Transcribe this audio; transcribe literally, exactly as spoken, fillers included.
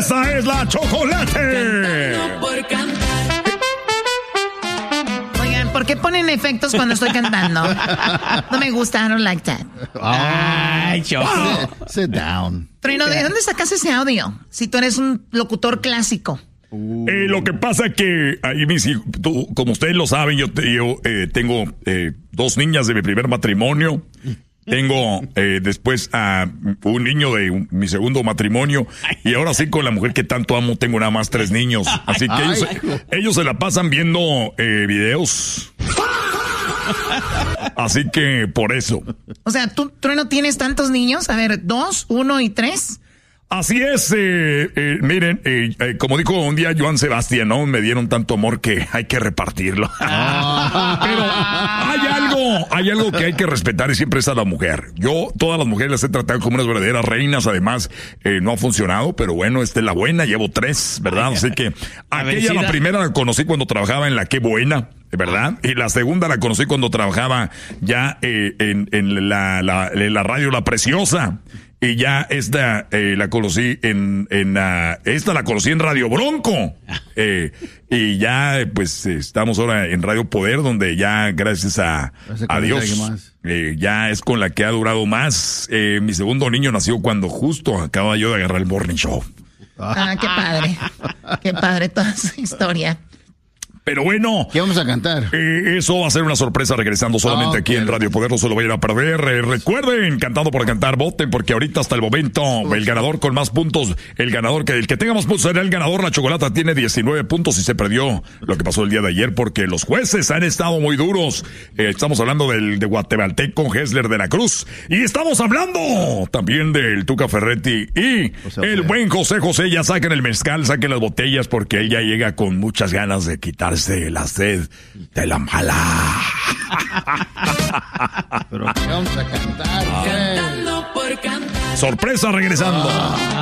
esta es la Chocolate. Oigan, ¿por qué ponen efectos cuando estoy cantando? No me gusta, I don't like that. Ay, Choco. Sit, sit down. Trueno, ¿de dónde sacas ese audio? Si tú eres un locutor clásico. Uh. Eh, lo que pasa es que ahí mis hijos, tú, como ustedes lo saben, yo, te, yo eh, tengo eh, dos niñas de mi primer matrimonio. Tengo eh, después a un niño de un, mi segundo matrimonio. Y ahora sí, con la mujer que tanto amo, tengo nada más tres niños. Así que ay, ellos, ay, ellos se la pasan viendo eh, videos. Así que por eso. O sea, ¿tú, tú no tienes tantos niños? A ver, dos, uno y tres. Así es, eh, eh, miren, eh, eh, como dijo un día Joan Sebastián, ¿no? Me dieron tanto amor que hay que repartirlo. Pero hay algo, hay algo que hay que respetar y siempre es a la mujer. Yo, todas las mujeres las he tratado como unas verdaderas reinas, además, eh, no ha funcionado, pero bueno, esta es la buena, llevo tres, ¿verdad? Así que aquella, la primera la conocí cuando trabajaba en La Qué Buena, ¿verdad? Y la segunda la conocí cuando trabajaba ya eh, en, en, la, la, en la radio La Preciosa. Y ya esta eh, la conocí en, en uh, esta la conocí en Radio Bronco. Eh, y ya pues estamos ahora en Radio Poder, donde ya gracias a, a Dios eh, ya es con la que ha durado más. Eh, mi segundo niño nació cuando justo acababa yo de agarrar el Morning Show. Ah, qué padre. Qué padre toda su historia. Pero bueno, ¿qué vamos a cantar? Eh, eso va a ser una sorpresa regresando solamente oh, aquí en Radio Poder, no se lo vayan a perder. Eh, recuerden, Cantando por Cantar, voten, porque ahorita hasta el momento Uf. el ganador con más puntos, el ganador, que el que tenga más puntos será el ganador. La Chocolata tiene diecinueve puntos y se perdió lo que pasó el día de ayer porque los jueces han estado muy duros. Eh, estamos hablando del de guatemalteco Hessler de la Cruz y estamos hablando también del Tuca Ferretti y José el José. buen José José. Ya saquen el mezcal, saquen las botellas porque él ya llega con muchas ganas de quitarse de la sed de la mala. Pero ¿qué vamos a cantar? Ah. Cantando por cantar. Sorpresa regresando. Ah.